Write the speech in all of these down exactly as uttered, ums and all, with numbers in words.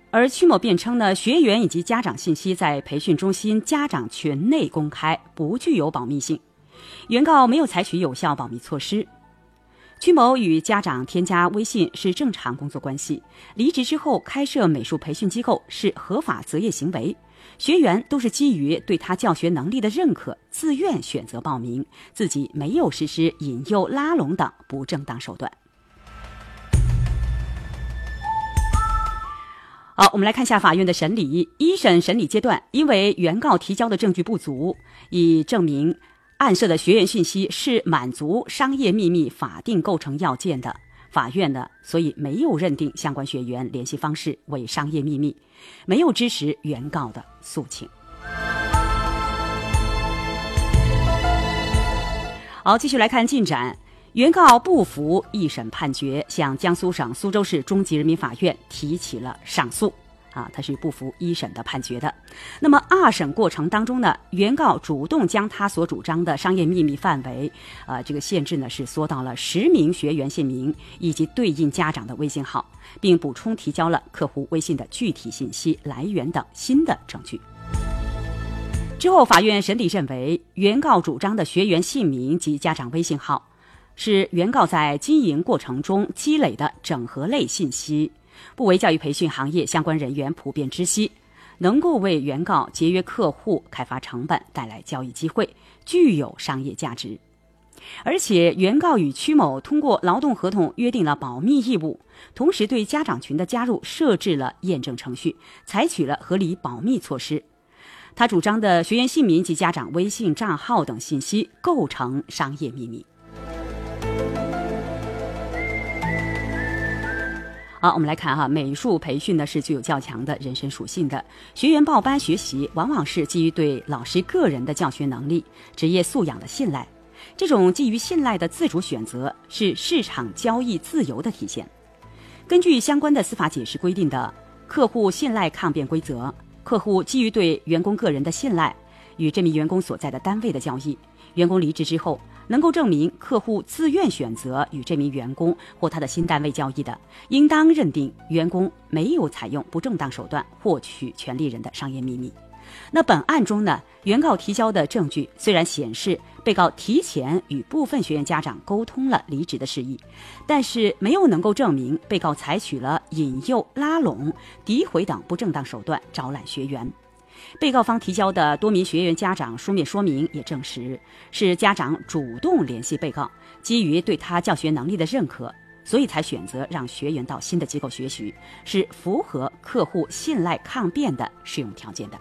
而曲某辩称呢，学员以及家长信息在培训中心家长群内公开，不具有保密性，原告没有采取有效保密措施。曲某与家长添加微信是正常工作关系，离职之后开设美术培训机构是合法择业行为，学员都是基于对他教学能力的认可，自愿选择报名，自己没有实施引诱、拉拢等不正当手段。好，我们来看一下法院的审理。一审审理阶段，因为原告提交的证据不足，以证明案涉的学员信息是满足商业秘密法定构成要件的，法院呢，所以没有认定相关学员联系方式为商业秘密，没有支持原告的诉请。好，继续来看进展。原告不服一审判决，向江苏省苏州市中级人民法院提起了上诉。啊，他是不服一审的判决的。那么二审过程当中呢，原告主动将他所主张的商业秘密范围，呃，这个限制呢是缩到了十名学员姓名以及对应家长的微信号，并补充提交了客户微信的具体信息来源等新的证据。之后，法院审理认为，原告主张的学员姓名及家长微信号是原告在经营过程中积累的整合类信息，不为教育培训行业相关人员普遍知悉，能够为原告节约客户、开发成本、带来交易机会，具有商业价值。而且原告与曲某通过劳动合同约定了保密义务，同时对家长群的加入设置了验证程序，采取了合理保密措施。他主张的学员姓名及家长微信账号等信息构成商业秘密。好，我们来看哈，美术培训呢是具有较强的人身属性的，学员报班学习往往是基于对老师个人的教学能力、职业素养的信赖，这种基于信赖的自主选择是市场交易自由的体现。根据相关的司法解释规定的客户信赖抗辩规则，客户基于对员工个人的信赖，与这名员工所在的单位的交易，员工离职之后能够证明客户自愿选择与这名员工或他的新单位交易的，应当认定员工没有采用不正当手段获取权利人的商业秘密。那本案中呢，原告提交的证据虽然显示被告提前与部分学员家长沟通了离职的事宜，但是没有能够证明被告采取了引诱、拉拢、诋毁等不正当手段招揽学员。被告方提交的多名学员家长书面说明也证实，是家长主动联系被告，基于对他教学能力的认可，所以才选择让学员到新的机构学习，是符合客户信赖抗辩的适用条件的。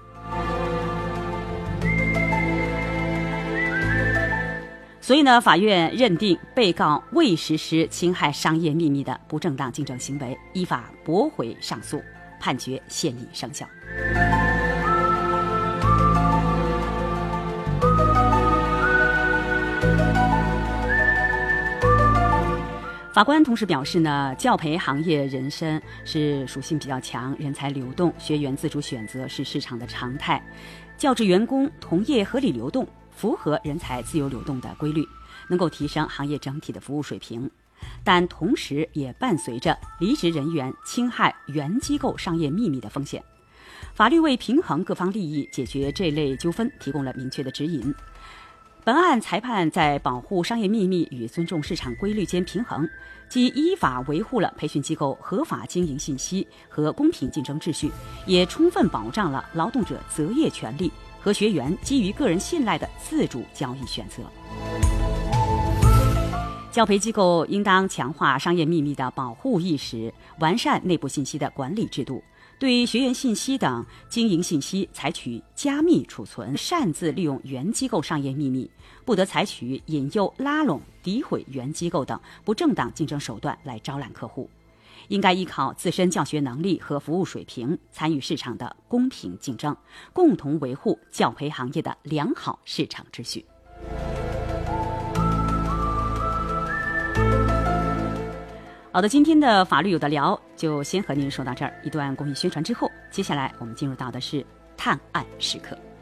所以呢，法院认定被告未实施侵害商业秘密的不正当竞争行为，依法驳回上诉，判决现已生效。法官同时表示呢，教培行业人身是属性比较强，人才流动、学员自主选择是市场的常态，教职员工同业合理流动，符合人才自由流动的规律，能够提升行业整体的服务水平，但同时也伴随着离职人员侵害原机构商业秘密的风险。法律为平衡各方利益，解决这类纠纷提供了明确的指引。本案裁判在保护商业秘密与尊重市场规律间平衡，既依法维护了培训机构合法经营信息和公平竞争秩序，也充分保障了劳动者择业权利和学员基于个人信赖的自主交易选择。教培机构应当强化商业秘密的保护意识，完善内部信息的管理制度，对学员信息等经营信息采取加密储存，擅自利用原机构商业秘密，不得采取引诱、拉拢、诋毁原机构等不正当竞争手段来招揽客户，应该依靠自身教学能力和服务水平，参与市场的公平竞争，共同维护教培行业的良好市场秩序。好的，今天的法律有的聊就先和您说到这儿。一段公益宣传之后，接下来我们进入到的是探案时刻。